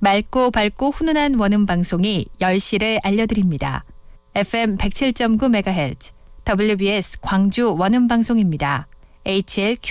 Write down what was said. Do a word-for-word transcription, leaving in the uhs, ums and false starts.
맑고 밝고 훈훈한 원음 방송이 열 시를 알려드립니다. 에프엠 백칠 점 구 메가헤르츠 더블유비에스 광주 원음 방송입니다. 에이치엘